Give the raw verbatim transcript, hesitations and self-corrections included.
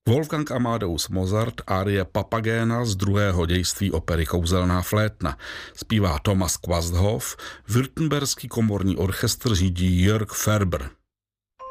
Wolfgang Amadeus Mozart, árie Papagéna z druhého dějství opery Kouzelná flétna. Zpívá Thomas Quasthoff, württemberský komorní orchestr řídí Jörg Ferber.